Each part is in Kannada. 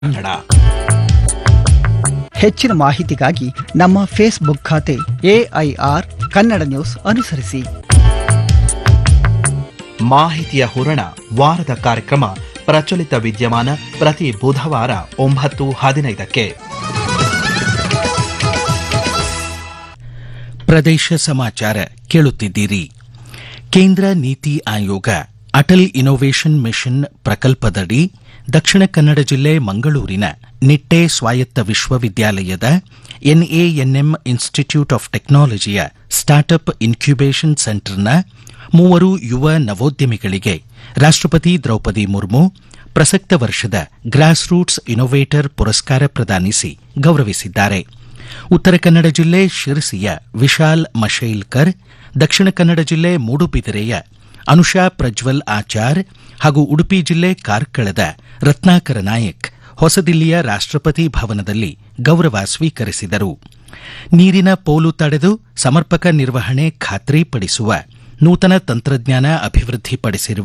ಕನ್ನಡ. ಹೆಚ್ಚಿನ ಮಾಹಿತಿಗಾಗಿ ನಮ್ಮ ಫೇಸ್ಬುಕ್ ಖಾತೆ AIR ಕನ್ನಡ ನ್ಯೂಸ್ ಅನುಸರಿಸಿ. ಮಾಹಿತಿಯ ಹೂರಣ ವಾರದ ಕಾರ್ಯಕ್ರಮ ಪ್ರಚಲಿತ ವಿದ್ಯಮಾನ ಪ್ರತಿ ಬುಧವಾರ 9:15ಕ್ಕೆ. ಪ್ರದೇಶ ಸಮಾಚಾರ ಕೇಳುತ್ತಿದ್ದೀರಿ. ಕೇಂದ್ರ ನೀತಿ ಆಯೋಗ ಅಟಲ್ ಇನ್ನೋವೇಷನ್ ಮಿಷನ್ ಪ್ರಕಲ್ಪದಡಿ ದಕ್ಷಿಣ ಕನ್ನಡ ಜಿಲ್ಲೆ ಮಂಗಳೂರಿನ ನಿಟ್ಟೆ ಸ್ವಾಯತ್ತ ವಿಶ್ವವಿದ್ಯಾಲಯದ NANM institute of ಟೆಕ್ನಾಲಜಿಯ startup incubation ಸೆಂಟರ್ನ 3 ಯುವ ನವೋದ್ಯಮಿಗಳಿಗೆ ರಾಷ್ಟ್ರಪತಿ ದ್ರೌಪದಿ ಮುರ್ಮು ಪ್ರಸಕ್ತ ವರ್ಷದ ಗ್ರಾಸ್ ರೂಟ್ಸ್ ಇನ್ನೋವೇಟರ್ ಪುರಸ್ಕಾರ ಪ್ರದಾನಿಸಿ ಗೌರವಿಸಿದ್ದಾರೆ. ಉತ್ತರ ಕನ್ನಡ ಜಿಲ್ಲೆ ಶಿರಸಿಯ ವಿಶಾಲ್ ಮಶೇಲ್ಕರ್, ದಕ್ಷಿಣ ಕನ್ನಡ ಜಿಲ್ಲೆ ಮೂಡುಬಿದಿರೆಯ ಅನುಷಾ ಪ್ರಜ್ವಲ್ ಆಚಾರ್ ಹಾಗೂ ಉಡುಪಿ ಜಿಲ್ಲೆ ಕಾರ್ಕಳದ ರತ್ನಾಕರ ನಾಯಕ್ ಹೊಸದಿಲ್ಲಿಯ ರಾಷ್ಟ್ರಪತಿ ಭವನದಲ್ಲಿ ಗೌರವ ಸ್ವೀಕರಿಸಿದರು. ನೀರಿನ ಪೋಲು ತಡೆದು ಸಮರ್ಪಕ ನಿರ್ವಹಣೆ ಖಾತ್ರಿಪಡಿಸುವ ನೂತನ ತಂತ್ರಜ್ಞಾನ ಅಭಿವೃದ್ಧಿಪಡಿಸಿರುವ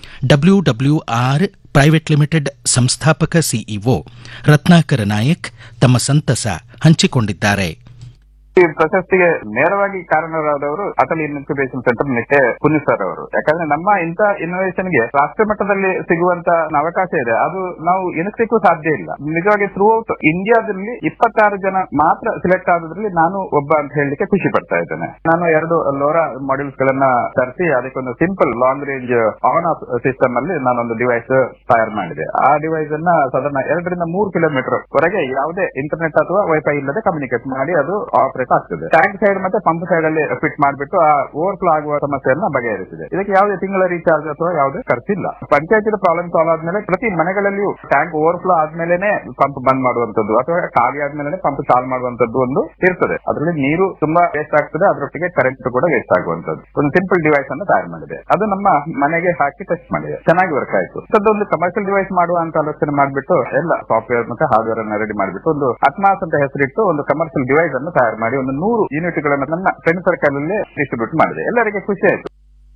WWR ಪ್ರೈವೇಟ್ ಲಿಮಿಟೆಡ್ ಸಂಸ್ಥಾಪಕ ಸಿಇಒ ರತ್ನಾಕರ ನಾಯಕ್ ತಮ್ಮ ಸಂತಸ ಹಂಚಿಕೊಂಡಿದ್ದಾರೆ. ಈ ಪ್ರಶಸ್ತಿಗೆ ನೇರವಾಗಿ ಕಾರಣರಾದವರು ಅಟಲ್ ಇನ್ಕ್ಯುಬೇಷನ್ ಸೆಂಟರ್ ನಿಟ್ಟೆ ಪುನಿಸರ್ ಅವರು. ಯಾಕಂದ್ರೆ ನಮ್ಮ ಇಂಥ ಇನ್ನೋವೇಷನ್ಗೆ ರಾಷ್ಟ್ರ ಮಟ್ಟದಲ್ಲಿ ಸಿಗುವಂತ ಅವಕಾಶ ಇದೆ, ಅದು ನಾವು ಎನಿಸಲಿಕ್ಕೂ ಸಾಧ್ಯ ಇಲ್ಲ. ನಿಜವಾಗಿ ಥ್ರೂ ಔಟ್ ಇಂಡಿಯಾದಲ್ಲಿ 26 ಜನ ಮಾತ್ರ ಸಿಲೆಕ್ಟ್ ಆದ್ರಲ್ಲಿ ನಾನು ಒಬ್ಬ ಅಂತ ಹೇಳಲಿಕ್ಕೆ ಖುಷಿ ಪಡ್ತಾ ಇದ್ದೇನೆ. ನಾನು 2 ಲೋರಾ ಮಾಡ್ಯೂಲ್ಸ್ ಗಳನ್ನ ತರಿಸಿ ಅದಕ್ಕೊಂದು simple long range on off system ಅಲ್ಲಿ ನಾನೊಂದು ಡಿವೈಸ್ ತಯಾರು ಮಾಡಿದೆ. ಆ ಡಿವೈಸ್ ಅನ್ನ ಸಾಧಾರಣ 2 ರಿಂದ 3 ಕಿಲೋಮೀಟರ್ ವರೆಗೆ ಯಾವುದೇ ಇಂಟರ್ನೆಟ್ ಅಥವಾ ವೈಫೈ ಇಲ್ಲದೆ ಕಮ್ಯುನಿಕೇಟ್ ಮಾಡಿ ಅದು ಆಪರೇಟ್ ಆಗ್ತದೆ. ಟ್ಯಾಂಕ್ ಸೈಡ್ ಮತ್ತೆ ಪಂಪ್ ಸೈಡ್ ಅಲ್ಲಿ ಫಿಟ್ ಮಾಡಿಬಿಟ್ಟು ಆ ಓವರ್ಫ್ಲೋ ಆಗುವ ಸಮಸ್ಯೆಯನ್ನ ಬಗೆಹರಿಸಿದೆ. ಇದಕ್ಕೆ ಯಾವುದೇ ತಿಂಗಳ ರೀಚಾರ್ಜ್ ಅಥವಾ ಯಾವುದೇ ಖರ್ಚಿಲ್ಲ. ಪಂಚಾಯತಿನ ಪ್ರಾಬ್ಲಮ್ ಸಾಲ್ವ್ ಆದ್ಮೇಲೆ ಪ್ರತಿ ಮನೆಗಳಲ್ಲಿಯೂ ಟ್ಯಾಂಕ್ ಓವರ್ಫ್ಲೋ ಆದ್ಮೇಲೆ ಪಂಪ್ ಬಂದ್ ಮಾಡುವಂತದ್ದು ಅಥವಾ ಖಾಲಿ ಆದ್ಮೇಲೆ ಪಂಪ್ ಚಾಲು ಮಾಡುವಂತದ್ದು ಒಂದು ಇರ್ತದೆ. ಅದರಲ್ಲಿ ನೀರು ತುಂಬಾ ವೇಸ್ಟ್ ಆಗ್ತದೆ, ಅದರೊಟ್ಟಿಗೆ ಕರೆಂಟ್ ಕೂಡ ವೇಸ್ಟ್ ಆಗುವಂತದ್ದು ಒಂದು ಸಿಂಪಲ್ ಡಿವೈಸ್ ಅನ್ನು ತಯಾರು ಮಾಡಿದೆ. ಅದು ನಮ್ಮ ಮನೆಗೆ ಹಾಕಿ ಟೆಸ್ಟ್ ಮಾಡಿದೆ, ಚೆನ್ನಾಗಿ ವರ್ಕ್ ಆಯ್ತು. ಒಂದು ಕಮರ್ಷಿಯಲ್ ಡಿವೈಸ್ ಮಾಡುವ ಅಂತ ಆಲೋಚನೆ ಮಾಡಿಬಿಟ್ಟು ಎಲ್ಲ ಸಾಫ್ಟ್ವೇರ್ ಮತ್ತೆ ಹಾರ್ಡ್ವೇರ್ ಅನ್ನ ರೆಡಿ ಮಾಡಿಬಿಟ್ಟು ಒಂದು ಅಟ್ಮಾಸ್ ಅಂತ ಹೆಸರಿಟ್ಟು ಒಂದು ಕಮರ್ಷಿಯಲ್ ಡಿವೈಸ್ ಅನ್ನು ತಯಾರು ಮಾಡಿ ಒಂದು 100 ಯೂನಿಟ್ಗಳನ್ನು ನನ್ನ ಫ್ರೆಂಡ್ ಸರ್ಕಲ್ ಅಲ್ಲಿ ಡಿಸ್ಟ್ರಿಬ್ಯೂಟ್ ಮಾಡಿದೆ. ಎಲ್ಲರಿಗೆ ಖುಷಿ ಆಯಿತು.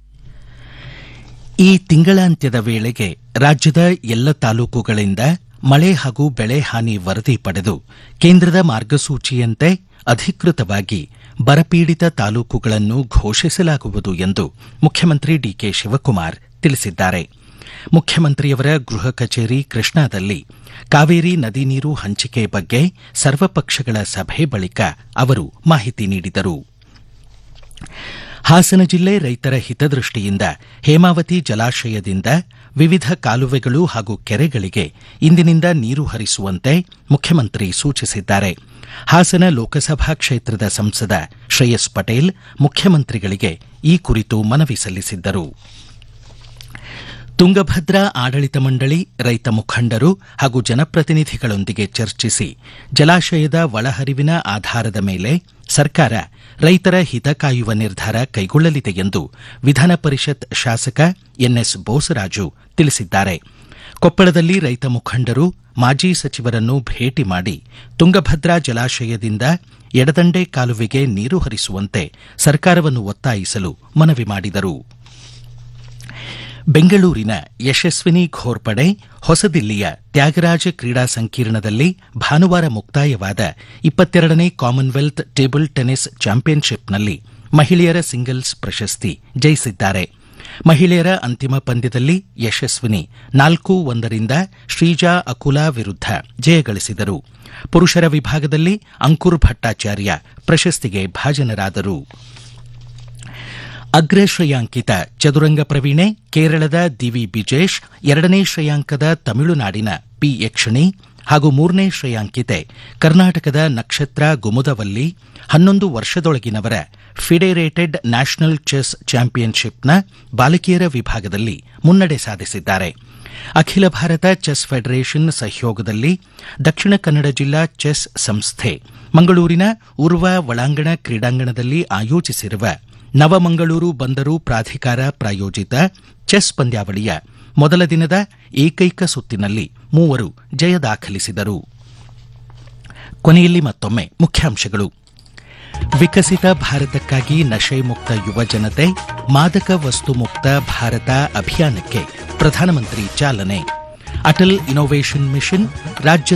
ಈ ತಿಂಗಳಾಂತ್ಯದ ವೇಳೆಗೆ ರಾಜ್ಯದ ಎಲ್ಲ ತಾಲೂಕುಗಳಿಂದ ಮಳೆ ಹಾಗೂ ಬೆಳೆ ಹಾನಿ ವರದಿ ಪಡೆದು ಕೇಂದ್ರದ ಮಾರ್ಗಸೂಚಿಯಂತೆ ಅಧಿಕೃತವಾಗಿ ಬರಪೀಡಿತ ತಾಲೂಕುಗಳನ್ನು ಘೋಷಿಸಲಾಗುವುದು ಎಂದು ಮುಖ್ಯಮಂತ್ರಿ ಡಿಕೆ ಶಿವಕುಮಾರ್ ತಿಳಿಸಿದ್ದಾರೆ. ಮುಖ್ಯಮಂತ್ರಿಯವರ ಗೃಹ ಕಚೇರಿ ಕೃಷ್ಣಾದಲ್ಲಿ ಕಾವೇರಿ ನದಿ ನೀರು ಹಂಚಿಕೆ ಬಗ್ಗೆ ಸರ್ವಪಕ್ಷಗಳ ಸಭೆ ಬಳಿಕ ಅವರು ಮಾಹಿತಿ ನೀಡಿದರು. ಹಾಸನ ಜಿಲ್ಲೆ ರೈತರ ಹಿತದೃಷ್ಟಿಯಿಂದ ಹೇಮಾವತಿ ಜಲಾಶಯದಿಂದ ವಿವಿಧ ಕಾಲುವೆಗಳು ಹಾಗೂ ಕೆರೆಗಳಿಗೆ ಇಂದಿನಿಂದ ನೀರು ಹರಿಸುವಂತೆ ಮುಖ್ಯಮಂತ್ರಿ ಸೂಚಿಸಿದ್ದಾರೆ. ಹಾಸನ ಲೋಕಸಭಾ ಕ್ಷೇತ್ರದ ಸಂಸದ ಶ್ರೇಯಸ್ ಪಟೇಲ್ ಮುಖ್ಯಮಂತ್ರಿಗಳಿಗೆ ಈ ಕುರಿತು ಮನವಿ ಸಲ್ಲಿಸಿದ್ದರು. ತುಂಗಭದ್ರಾ ಆಡಳಿತ ಮಂಡಳಿ ರೈತ ಮುಖಂಡರು ಹಾಗೂ ಜನಪ್ರತಿನಿಧಿಗಳೊಂದಿಗೆ ಚರ್ಚಿಸಿ ಜಲಾಶಯದ ಒಳಹರಿವಿನ ಆಧಾರದ ಮೇಲೆ ಸರ್ಕಾರ ರೈತರ ಹಿತ ಕಾಯುವ ನಿರ್ಧಾರ ಕೈಗೊಳ್ಳಲಿದೆ ಎಂದು ವಿಧಾನ ಪರಿಷತ್ ಶಾಸಕ NS ಬೋಸರಾಜು ತಿಳಿಸಿದ್ದಾರೆ. ಕೊಪ್ಪಳದಲ್ಲಿ ರೈತ ಮುಖಂಡರು ಮಾಜಿ ಸಚಿವರನ್ನು ಭೇಟಿ ಮಾಡಿ ತುಂಗಭದ್ರಾ ಜಲಾಶಯದಿಂದ ಎಡದಂಡೆ ಕಾಲುವೆಗೆ ನೀರು ಹರಿಸುವಂತೆ ಸರ್ಕಾರವನ್ನು ಒತ್ತಾಯಿಸಲು ಮನವಿ ಮಾಡಿದರು. ಬೆಂಗಳೂರಿನ ಯಶಸ್ವಿನಿ ಘೋರ್ಪಡೆ ಹೊಸದಿಲ್ಲಿಯ ತ್ಯಾಗರಾಜ ಕ್ರೀಡಾ ಸಂಕೀರ್ಣದಲ್ಲಿ ಭಾನುವಾರ ಮುಕ್ತಾಯವಾದ 22ನೇ ಕಾಮನ್ವೆಲ್ತ್ ಟೇಬಲ್ ಟೆನಿಸ್ ಚಾಂಪಿಯನ್ಶಿಪ್ನಲ್ಲಿ ಮಹಿಳೆಯರ ಸಿಂಗಲ್ಸ್ ಪ್ರಶಸ್ತಿ ಜಯಿಸಿದ್ದಾರೆ. ಮಹಿಳೆಯರ ಅಂತಿಮ ಪಂದ್ಯದಲ್ಲಿ ಯಶಸ್ವಿನಿ 4-1ರಿಂದ ಶ್ರೀಜಾ ಅಕುಲಾ ವಿರುದ್ಧ ಜಯಗಳಿಸಿದರು. ಪುರುಷರ ವಿಭಾಗದಲ್ಲಿ ಅಂಕುರ್ ಭಟ್ಟಾಚಾರ್ಯ ಪ್ರಶಸ್ತಿಗೆ ಭಾಜನರಾದರು. ಅಗ್ರ ಶ್ರೇಯಾಂಕಿತ ಚದುರಂಗ ಪ್ರವೀಣೆ ಕೇರಳದ ದಿವಿ ಬಿಜೇಶ್, 2ನೇ ಶ್ರೇಯಾಂಕದ ತಮಿಳುನಾಡಿನ ಪಿ ಯಕ್ಷಿಣಿ ಹಾಗೂ 3ನೇ ಶ್ರೇಯಾಂಕಿತೆ ಕರ್ನಾಟಕದ ನಕ್ಷತ್ರ ಗುಮುದವಲ್ಲಿ 11 ವರ್ಷದೊಳಗಿನವರ ಫಿಡೆರೇಟೆಡ್ ನ್ಯಾಷನಲ್ ಚೆಸ್ ಚಾಂಪಿಯನ್ಶಿಪ್ನ ಬಾಲಕಿಯರ ವಿಭಾಗದಲ್ಲಿ ಮುನ್ನಡೆ ಸಾಧಿಸಿದ್ದಾರೆ. ಅಖಿಲ ಭಾರತ ಚೆಸ್ ಫೆಡರೇಷನ್ ಸಹಯೋಗದಲ್ಲಿ ದಕ್ಷಿಣ ಕನ್ನಡ ಜಿಲ್ಲಾ ಚೆಸ್ ಸಂಸ್ಥೆ ಮಂಗಳೂರಿನ ಉರ್ವ ಒಳಾಂಗಣ ಕ್ರೀಡಾಂಗಣದಲ್ಲಿ ಆಯೋಜಿಸಿರುವ ನವಮಂಗಳೂರು ಬಂದರು ಪ್ರಾಧಿಕಾರ ಪ್ರಾಯೋಜಿತ ಚೆಸ್ ಪಂದ್ಯಾವಳಿಯ ಮೊದಲ ದಿನದ ಏಕೈಕ ಸುತ್ತಿನಲ್ಲಿ 3 ಜಯ ದಾಖಲಿಸಿದರು. ಕೊನೆಯಲ್ಲಿ ಮತ್ತೊಮ್ಮೆ ಮುಖ್ಯಾಂಶಗಳು. ವಿಕಸಿತ ಭಾರತಕ್ಕಾಗಿ ನಶೆ ಮುಕ್ತ ಯುವ ಜನತೆ, ಮಾದಕ ವಸ್ತು ಮುಕ್ತ ಭಾರತ ಅಭಿಯಾನಕ್ಕೆ ಪ್ರಧಾನಮಂತ್ರಿ ಚಾಲನೆ. ಅಟಲ್ ಇನ್ನೋವೇಷನ್ ಮಿಷನ್ ರಾಜ್ಯ